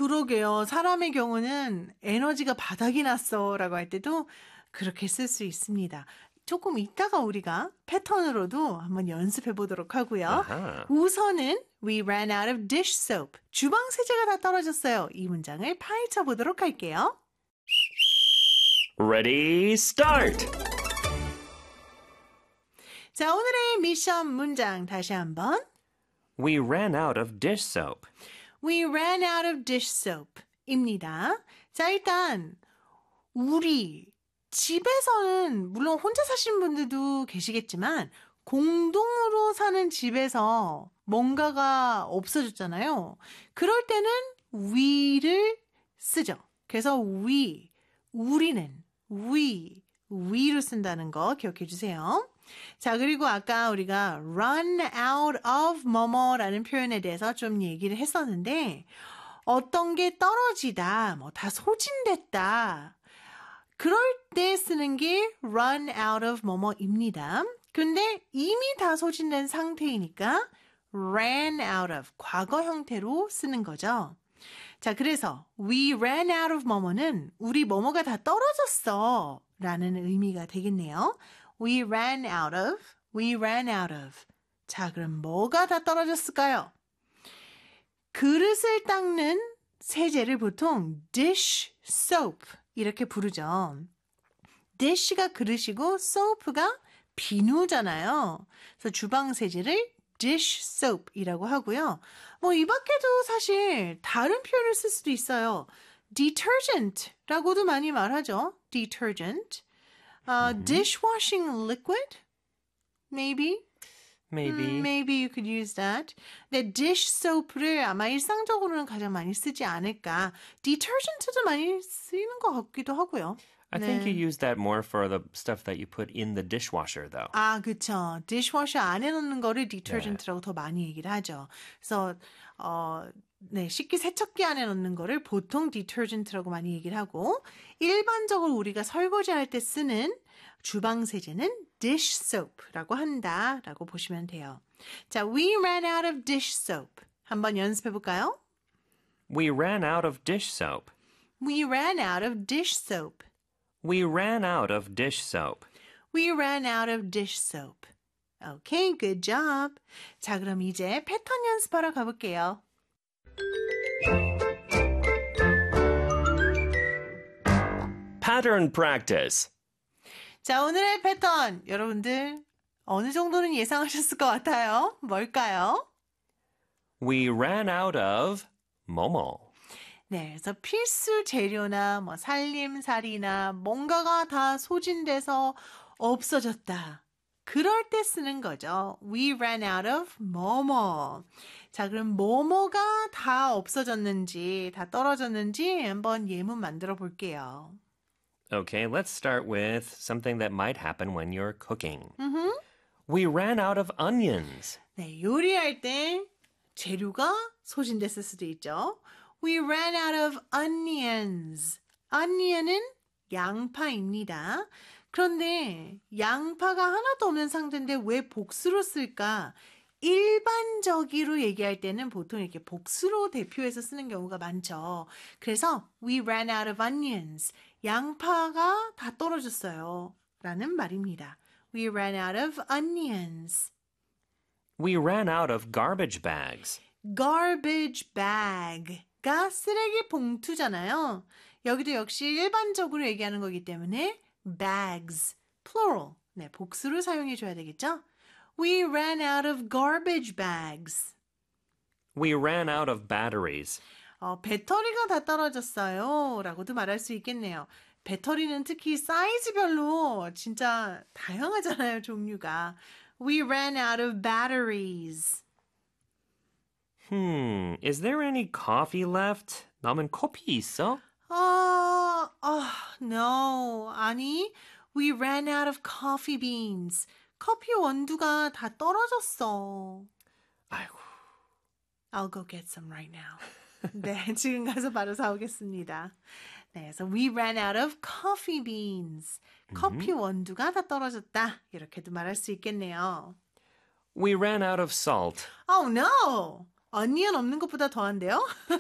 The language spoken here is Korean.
그러게요. 사람의 경우는 에너지가 바닥이 났어라고 할 때도 그렇게 쓸 수 있습니다. 조금 이따가 우리가 패턴으로도 한번 연습해 보도록 하고요. 아하. 우선은 We ran out of dish soap. 주방 세제가 다 떨어졌어요. 이 문장을 파헤쳐 보도록 할게요. Ready, start! 자, 오늘의 미션 문장 다시 한번. We ran out of dish soap. We ran out of dish soap 입니다. 자, 일단 우리 집에서는 물론 혼자 사시는 분들도 계시겠지만 공동으로 사는 집에서 뭔가가 없어졌잖아요. 그럴 때는 we를 쓰죠. 그래서 우리는 we를 쓴다는 거 기억해 주세요. 자, 그리고 아까 우리가 run out of 뭐뭐라는 표현에 대해서 좀 얘기를 했었는데 어떤 게 떨어지다, 뭐 다 소진됐다. 그럴 때 쓰는 게 run out of 뭐뭐입니다. 근데 이미 다 소진된 상태이니까 ran out of 과거 형태로 쓰는 거죠. 자, 그래서 we ran out of 뭐뭐는 우리 뭐뭐가 다 떨어졌어 라는 의미가 되겠네요. We ran out of. 자, 그럼 뭐가 다 떨어졌을까요? 그릇을 닦는 세제를 보통 dish soap 이렇게 부르죠. dish가 그릇이고 soap가 비누잖아요. 그래서 주방 세제를 dish soap이라고 하고요. 뭐 이 밖에도 사실 다른 표현을 쓸 수도 있어요. detergent라고도 많이 말하죠. detergent. Dishwashing liquid? Maybe you could use that. 근데 dish soap를 아마 일상적으로는 가장 많이 쓰지 않을까. detergent도 많이 쓰이는 것 같기도 하고요. I think you use that more for the stuff that you put in the dishwasher, though. 아, 그쵸. dishwasher 안에 넣는 거를 detergent라고 더 많이 얘기를 하죠. 그래서 식기세척기 안에 넣는 거를 보통 detergent라고 많이 얘기를 하고 일반적으로 우리가 설거지할 때 쓰는 주방 세제는 dish soap라고 한다라고 보시면 돼요. 자, we ran out of dish soap. 한번 연습해 볼까요? We ran out of dish soap. We ran out of dish soap. We ran out of dish soap. We ran out of dish soap. Okay, good job. 자, 그럼 이제 패턴 연습하러 가볼게요. Pattern practice. 자, 오늘의 패턴 여러분들 어느 정도는 예상하셨을 것 같아요. 뭘까요? We ran out of 뭐뭐. 네, 그래서 필수 재료나 뭐 살림살이나 뭔가가 다 소진돼서 없어졌다. 그럴 때 쓰는 거죠. We ran out of 뭐뭐. 자, 그럼 뭐뭐가 다 없어졌는지, 다 떨어졌는지 한번 예문 만들어 볼게요. Okay, let's start with something that might happen when you're cooking. We ran out of onions. 네, 요리할 때 재료가 소진됐을 수도 있죠. We ran out of onions. onion은 양파입니다. 그런데 양파가 하나도 없는 상태인데 왜 복수로 쓸까? 일반적으로 얘기할 때는 보통 이렇게 복수로 대표해서 쓰는 경우가 많죠. 그래서 we ran out of onions. 양파가 다 떨어졌어요. 라는 말입니다. We ran out of onions. We ran out of garbage bags. garbage bag가 쓰레기 봉투잖아요. 여기도 역시 일반적으로 얘기하는 거기 때문에 bags, plural. 네, 복수를 사용해 줘야 되겠죠? We ran out of garbage bags. We ran out of batteries. 배터리가 다 떨어졌어요. 라고도 말할 수 있겠네요. 배터리는 특히 사이즈별로 진짜 다양하잖아요, 종류가. We ran out of batteries. Is there any coffee left? 남은 커피 있어? No. 아니, we ran out of coffee beans. 커피 원두가 다 떨어졌어. 아이고. I'll go get some right now. 네, 지금 가서 바로 사오겠습니다. 네, 그래서 we ran out of coffee beans. 커피 원두가 다 떨어졌다. 이렇게도 말할 수 있겠네요. We ran out of salt. Oh no! onion 없는 것보다 더한데요?